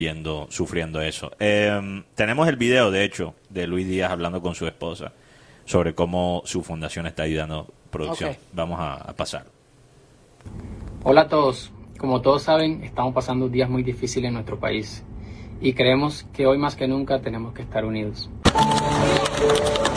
sufriendo eso. Tenemos el video, de hecho, de Luis Díaz hablando con su esposa sobre cómo su fundación está ayudando producción. Okay. Vamos a pasar. Hola a todos. Como todos saben, estamos pasando días muy difíciles en nuestro país y creemos que hoy más que nunca tenemos que estar unidos.